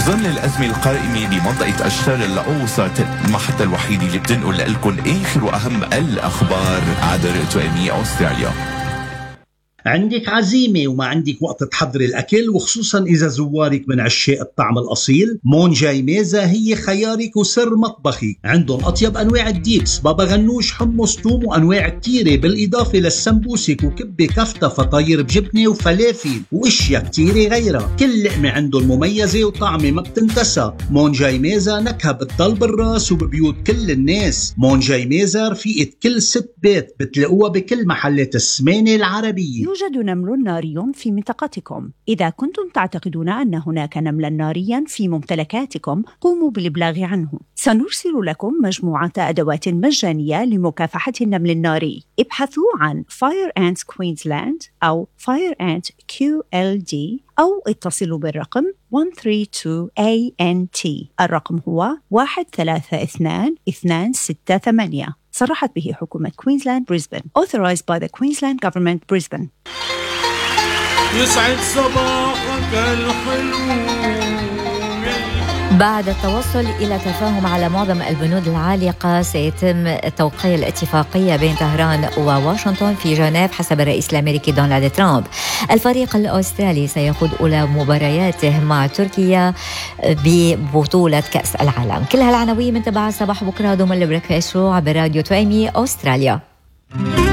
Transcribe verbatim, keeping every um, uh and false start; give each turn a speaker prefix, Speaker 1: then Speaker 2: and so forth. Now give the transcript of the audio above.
Speaker 1: بظل الأزمة القائمة بمنطقة الشرق الأوسط، المحطة الوحيدة اللي بتنقل لكم آخر وأهم الأخبار عبر توأمي أستراليا.
Speaker 2: عندك عزيمة وما عندك وقت تحضري الأكل، وخصوصا إذا زوارك من عشاق الطعم الأصيل، مونجاي ميزة هي خيارك وسر مطبخي. عندهم أطيب أنواع الديبس، بابا غنوش، حمص، توم، وأنواع كتيرة، بالإضافة للسمبوسك وكبة كفتة، فطاير بجبنة وفلافل وإشياء كتيرة غيرها. كل لقمة عندهم مميزة وطعمة ما بتنتسى. مونجاي ميزة نكهة بتضل بالراس وببيوت كل الناس. مونجاي ميزة رفيقة كل ست بيت، بتلاقوها بكل محلات السمانة العربية.
Speaker 3: يوجد نمل ناري في منطقتكم. إذا كنتم تعتقدون أن هناك نملا ناريا في ممتلكاتكم، قوموا بالإبلاغ عنه. سنرسل لكم مجموعة أدوات مجانية لمكافحة النمل الناري. ابحثوا عن Fire Ants Queensland أو Fire Ant كيو إل دي أو اتصلوا بالرقم واحد ثلاثة اثنين إيه إن تي. الرقم هو واحد ثلاثة اثنين اثنين ستة ثمانية. صرحت به حكومة كوينزلاند بريسبن. Authorized by the Queensland Government Brisbane.
Speaker 4: يسعد صباحك الحلو.
Speaker 5: بعد التوصل إلى تفاهم على معظم البنود العالقة، سيتم توقيع الاتفاقية بين طهران وواشنطن في جنيف حسب الرئيس الأمريكي دونالد ترامب. الفريق الأسترالي سيخوض أولى مبارياته مع تركيا ببطولة كأس العالم. كل هالعناوين من تبع صباح بكرة ضمن البريكفاست شو عبر راديو توأمي أستراليا.